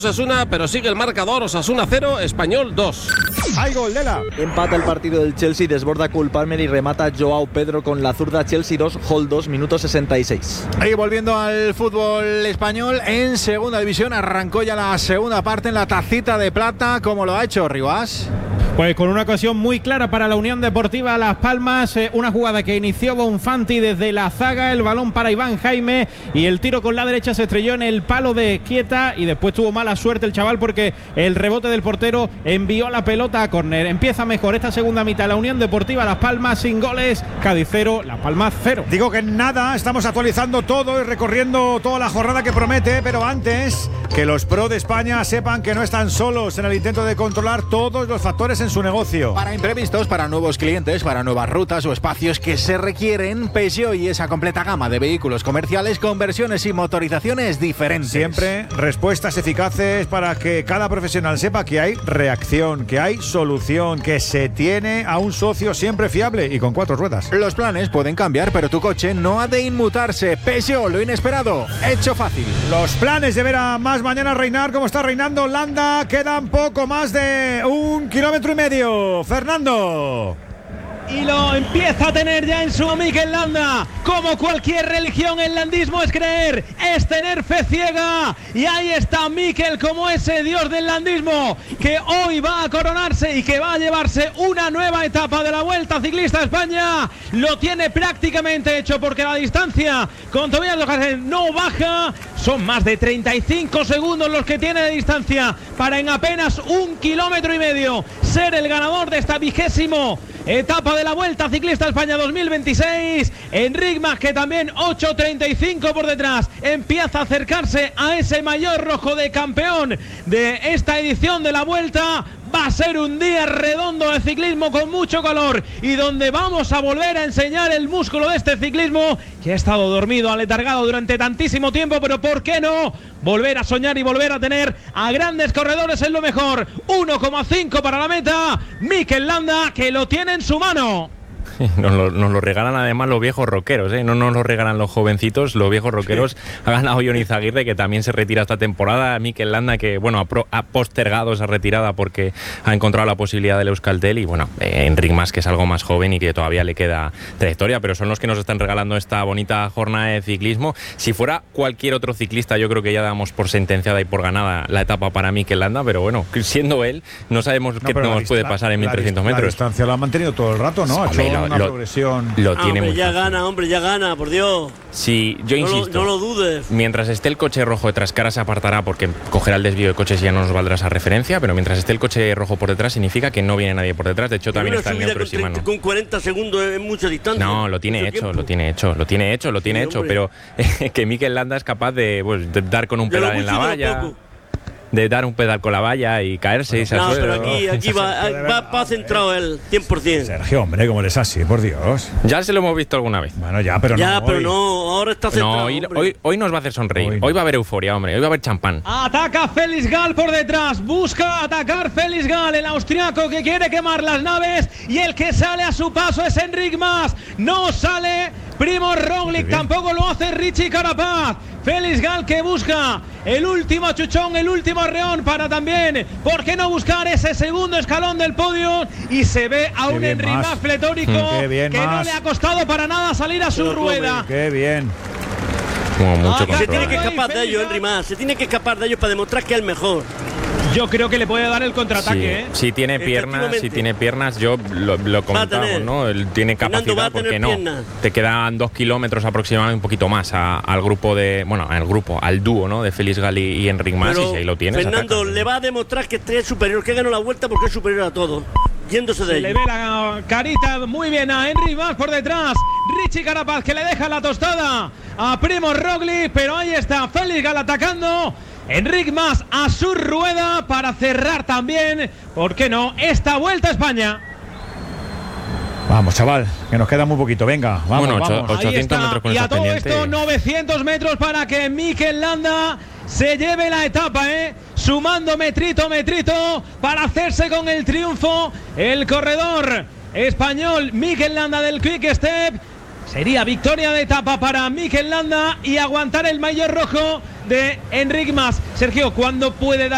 Osasuna, pero sigue el marcador. Osasuna 0, Español 2. ¡Hay gol, Lela! Empata el partido del Chelsea, desborda Cole Palmer y remata Joao Pedro con la zurda. Chelsea 2, Hull 2, minuto 66. Y volviendo al fútbol español, en segunda división arrancó ya la segunda parte en la tacita de plata. ¿Cómo lo ha hecho Rivas? Pues con una ocasión muy clara para la Unión Deportiva Las Palmas, una jugada que inició Bonfanti desde la zaga, el balón para Iván Jaime y el tiro con la derecha se estrelló en el palo de Quieta y después tuvo mala suerte el chaval porque el rebote del portero envió la pelota a córner. Empieza mejor esta segunda mitad la Unión Deportiva Las Palmas sin goles, Cádiz 0, Las Palmas 0. Digo que nada, estamos actualizando todo y recorriendo toda la jornada que promete, pero antes que los pro de España sepan que no están solos en el intento de controlar todos los factores en su negocio. Para imprevistos, para nuevos clientes, para nuevas rutas o espacios que se requieren, Peugeot y esa completa gama de vehículos comerciales con versiones y motorizaciones diferentes. Siempre respuestas eficaces para que cada profesional sepa que hay reacción, que hay solución, que se tiene a un socio siempre fiable y con 4 ruedas. Los planes pueden cambiar, pero tu coche no ha de inmutarse. Peugeot, lo inesperado, hecho fácil. Los planes de ver a más mañana reinar como está reinando Landa. Quedan poco más de 1,5 kilómetros. Fernando. Y lo empieza a tener ya en su Mikel Landa. Como cualquier religión, el landismo es creer, es tener fe ciega. Y ahí está Mikel como ese dios del landismo que hoy va a coronarse y que va a llevarse una nueva etapa de la Vuelta Ciclista a España. Lo tiene prácticamente hecho porque la distancia con Tobias Lojaren no baja. Son más de 35 segundos los que tiene de distancia para en apenas 1,5 kilómetros ser el ganador de esta 20ª etapa de la Vuelta Ciclista a España 2026. Enric Mas, que también 8:35 por detrás, empieza a acercarse a ese maillot rojo de campeón de esta edición de la Vuelta. Va a ser un día redondo de ciclismo con mucho calor y donde vamos a volver a enseñar el músculo de este ciclismo que ha estado dormido, aletargado durante tantísimo tiempo, pero ¿por qué no volver a soñar y volver a tener a grandes corredores en lo mejor? 1,5 para la meta, Mikel Landa, que lo tiene en su mano. Nos lo regalan además los viejos rockeros, ¿eh? No nos lo regalan los jovencitos, los viejos rockeros. Ha ganado Jon Izagirre, que también se retira esta temporada. Mikel Landa, que bueno, ha postergado esa retirada porque ha encontrado la posibilidad del Euskaltel. Y bueno, Enric Mas, que es algo más joven y que todavía le queda trayectoria, pero son los que nos están regalando esta bonita jornada de ciclismo. Si fuera cualquier otro ciclista, yo creo que ya damos por sentenciada y por ganada la etapa para Mikel Landa, pero bueno, siendo él, no sabemos qué nos puede pasar en 1.300 metros. La distancia lo ha mantenido todo el rato, ¿no? Ha hecho una progresión. Lo tiene muy ya fácil. Hombre, ya gana, por Dios. Sí, yo insisto. No lo dudes. Mientras esté el coche rojo detrás, cara se apartará porque cogerá el desvío de coches y ya no nos valdrá esa referencia, pero mientras esté el coche rojo por detrás significa que no viene nadie por detrás. De hecho, también está el neoproximano. Con 40 segundos es mucha distancia. No, lo tiene hecho, pero que Mikel Landa es capaz de dar con un pedal en la valla. De dar un pedal con la valla y caerse y no, pero aquí va centrado el 100%. Sergio, hombre, ¿cómo eres así? Por Dios. Ya se lo hemos visto alguna vez. Bueno, ya, pero no, ahora está centrado. No, hoy nos va a hacer sonreír. Hoy va a haber euforia, hombre. Hoy va a haber champán. Ataca Felix Gall por detrás. Busca atacar Felix Gall, el austriaco que quiere quemar las naves. Y el que sale a su paso es Enric Mas. No sale Primož Roglič, tampoco lo hace Richie Carapaz. Felix Gall que busca el último chuchón, el último arreón para también, ¿por qué no buscar ese segundo escalón del podio? Y se ve a un Enric Mas pletórico que no le ha costado para nada salir a su rueda. Qué bien. Se tiene que escapar de ellos, Enric Mas. Se tiene que escapar de ellos para demostrar que es el mejor. Yo creo que le puede dar el contraataque. Si tiene piernas, yo lo comentamos, ¿no? Él tiene capacidad, porque no. Te quedan 2 kilómetros aproximadamente, un poquito más al grupo al dúo, ¿no? De Felix Gall y Enric Mas, y si ahí lo tienes. Fernando le va a demostrar que es superior, que ganó la vuelta porque es superior a todo. Yéndose de ahí. Le ve la carita muy bien a Enric Mas por detrás. Richie Carapaz que le deja la tostada a Primož Roglič, pero ahí está Felix Gall atacando. Enric Mas a su rueda para cerrar también, ¿por qué no?, esta Vuelta a España. Vamos, chaval, que nos queda muy poquito. Venga, vamos. Bueno, vamos. 800 metros con y esa a todo pendiente. esto 900 metros para que Mikel Landa se lleve la etapa, sumando metrito para hacerse con el triunfo. El corredor español Mikel Landa del Quick Step. Sería victoria de etapa para Mikel Landa y aguantar el maillot rojo de Enric Mas. Sergio, ¿cuándo puede dar